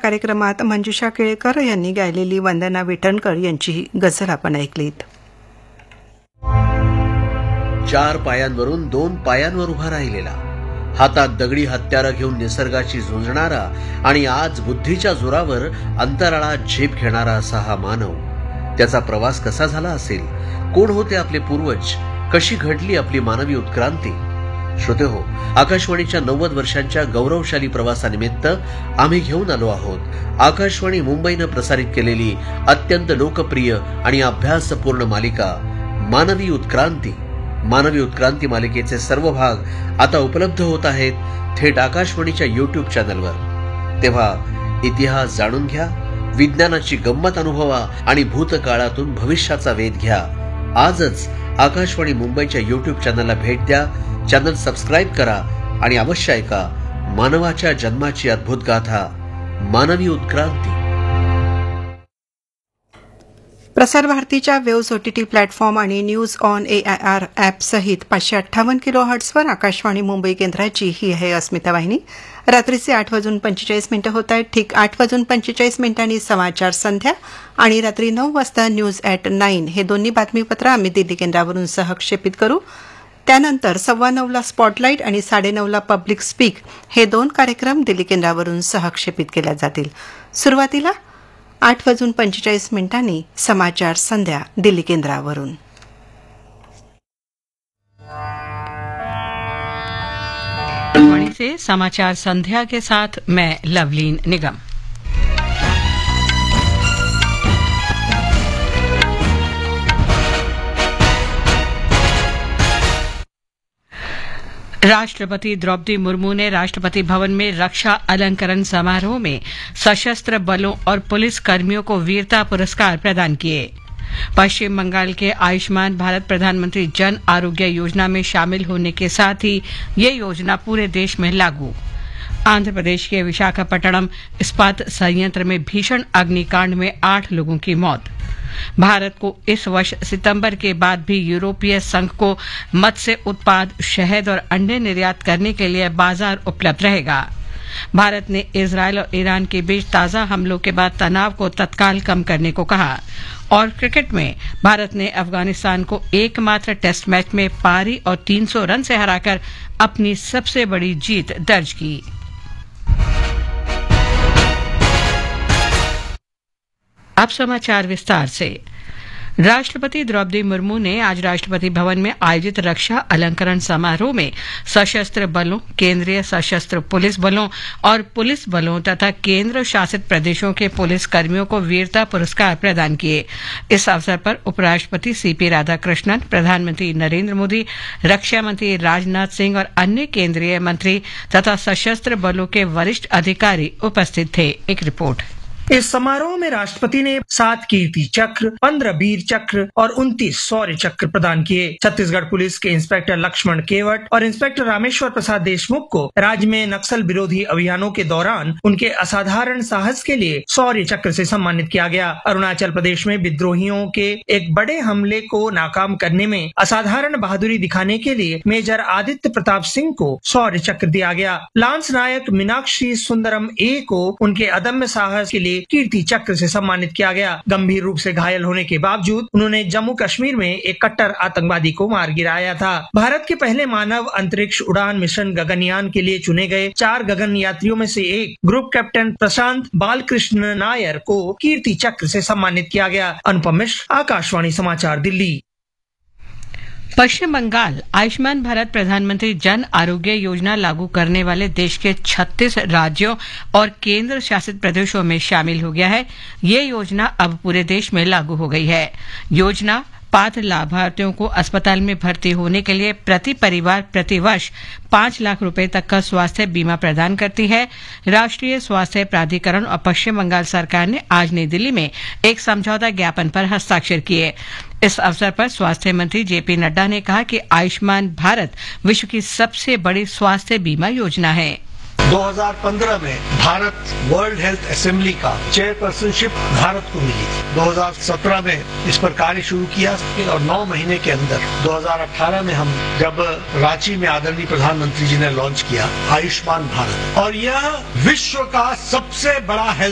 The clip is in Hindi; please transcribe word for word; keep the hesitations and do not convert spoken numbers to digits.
कार्यक्रमात मंजुषा केळकर यांनी गायलेली वंदना विटणकर यांची गझल आपण ऐकलीत. चार पायांवरून दोन पायांवर उभा राहिलेला, हातात दगडी हत्यारं घेऊन निसर्गाशी झुंजणारा आणि आज बुद्धीच्या जोरावर अंतराळात झेप घेणारा असा हा मानव. त्याचा प्रवास कसा झाला असेल? कोण होते आपले पूर्वज? कशी घडली आपली मानवी उत्क्रांती? श्रोतेहो, आकाशवाणीच्या नव्वद वर्षांच्या गौरवशाली प्रवासानिमित्त आम्ही घेऊन आलो आहोत आकाशवाणी मुंबईनं प्रसारित केलेली अत्यंत लोकप्रिय आणि अभ्यासपूर्ण मालिका मानवी उत्क्रांती. मानवी उत्क्रांती मालिकेचे सर्व भाग आता उपलब्ध होत आहेत थेट आकाशवाणीच्या युट्यूब चॅनलवर. तेव्हा इतिहास जाणून घ्या, विज्ञानाची गंमत अनुभवा आणि भूतकाळातून भविष्याचा वेध घ्या. आजच आकाशवाणी मुंबईच्या युट्यूब चॅनलला भेट द्या, चॅनल सबस्क्राईब करा आणि अवश्य ऐका मानवाच्या जन्माची अद्भुत गाथा मानवी उत्क्रांती. प्रसार भारतीच्या वेव्स ओटीटी प्लॅटफॉर्म आणि news on A I R app सहित पाचशे अठ्ठावन्न किलो हर्ट्सवर आकाशवाणी मुंबई केंद्राची ही आहे अस्मिता वाहिनी. रात्रीचे आठ वाजून पंचेचाळीस मिनिटं होत आहेत. ठीक आठ वाजून पंचेचाळीस मिनिटांनी समाचार संध्या आणि रात्री नऊ वाजता न्यूज ॲट नाईन हे दोन्ही बातमीपत्र आम्ही दिल्ली केंद्रावरून सहक्षेपित करू. त्यानंतर सव्वा नऊला स्पॉटलाईट आणि साडेनऊला पब्लिक स्पीक हे दोन कार्यक्रम दिल्ली केंद्रावरून सहक्षेपित केले जातील. सुरुवातीला आठ वाजून पंचेचाळीस मिनिटांनी समाचार संध्या दिल्ली केंद्रावरून. से समाचार संध्या के साथ मैं लवलीन निगम. राष्ट्रपति द्रौपदी मुर्मू ने राष्ट्रपति भवन में रक्षा अलंकरण समारोह में सशस्त्र बलों और पुलिस कर्मियों को वीरता पुरस्कार प्रदान किए. पश्चिम बंगाल के आयुष्मान भारत प्रधानमंत्री जन आरोग्य योजना में शामिल होने के साथ ही ये योजना पूरे देश में लागू. आंध्र प्रदेश के विशाखापट्टनम इस्पात संयंत्र में भीषण अग्निकांड में आठ लोगों की मौत. भारत को इस वर्ष सितंबर के बाद भी यूरोपीय संघ को मत्स्य उत्पाद, शहद और अंडे निर्यात करने के लिए बाजार उपलब्ध रहेगा. भारत ने इजरायल और ईरान के बीच ताजा हमलों के बाद तनाव को तत्काल कम करने को कहा. और क्रिकेट में भारत ने अफगानिस्तान को एकमात्र टेस्ट मैच में पारी और तीन सौ रन से हराकर अपनी सबसे बड़ी जीत दर्ज की. अब समाचार विस्तार से. राष्ट्रपति द्रौपदी मुर्मू ने आज राष्ट्रपति भवन में आयोजित रक्षा अलंकरण समारोह में सशस्त्र बलों, केंद्रीय सशस्त्र पुलिस बलों और पुलिस बलों तथा केंद्र शासित प्रदेशों के पुलिस कर्मियों को वीरता पुरस्कार प्रदान किए. इस अवसर पर उपराष्ट्रपति सीपी राधाकृष्णन, प्रधानमंत्री नरेंद्र मोदी, रक्षा मंत्री राजनाथ सिंह और अन्य केंद्रीय मंत्री तथा सशस्त्र बलों के वरिष्ठ अधिकारी उपस्थित थे. एक रिपोर्ट. इस समारोह में राष्ट्रपति ने सात कीर्ति चक्र, पंद्रह वीर चक्र और उनतीस शौर्य चक्र प्रदान किए. छत्तीसगढ़ पुलिस के इंस्पेक्टर लक्ष्मण केवट और इंस्पेक्टर रामेश्वर प्रसाद देशमुख को राज्य में नक्सल विरोधी अभियानों के दौरान उनके असाधारण साहस के लिए शौर्य चक्र से सम्मानित किया गया. अरुणाचल प्रदेश में विद्रोहियों के एक बड़े हमले को नाकाम करने में असाधारण बहादुरी दिखाने के लिए मेजर आदित्य प्रताप सिंह को शौर्य चक्र दिया गया. लांस नायक मीनाक्षी सुंदरम ए को उनके अदम्य साहस के लिए कीर्ति चक्र से सम्मानित किया गया. गंभीर रूप से घायल होने के बावजूद उन्होंने जम्मू कश्मीर में एक कट्टर आतंकवादी को मार गिराया था. भारत के पहले मानव अंतरिक्ष उड़ान मिशन गगनयान के लिए चुने गए चार गगन यात्रियों में से एक ग्रुप कैप्टन प्रशांत बालकृष्ण नायर को कीर्ति चक्र से सम्मानित किया गया. अनुपम मिश्र, आकाशवाणी समाचार, दिल्ली. पश्चिम बंगाल आयुष्मान भारत प्रधानमंत्री जन आरोग्य योजना लागू करने वाले देश के छत्तीस राज्यों और केंद्र शासित प्रदेशों में शामिल हो गया है. ये योजना अब पूरे देश में लागू हो गई है. योजना पात्र लाभार्थियों को अस्पताल में भर्ती होने के लिए प्रति परिवार प्रति वर्ष पांच लाख रुपए तक का स्वास्थ्य बीमा प्रदान करती है. राष्ट्रीय स्वास्थ्य प्राधिकरण और पश्चिम बंगाल सरकार ने आज नई दिल्ली में एक समझौता ज्ञापन पर हस्ताक्षर किए. इस अवसर पर स्वास्थ्य मंत्री जेपी नड्डा ने कहा कि आयुष्मान भारत विश्व की सबसे बड़ी स्वास्थ्य बीमा योजना है. दो हज़ार पंद्रह में भारत वर्ल्ड हेल्थ असेंबली का चेयरपर्सनशिप भारत को मिली थी. दो हज़ार सत्रह में इस पर कार्य शुरू किया और नौ महीने के अंदर दो हज़ार अठारह में हम जब रांची में आदरणीय प्रधानमंत्री जी ने लॉन्च किया आयुष्मान भारत, और यह विश्व का सबसे बड़ा हेल्थ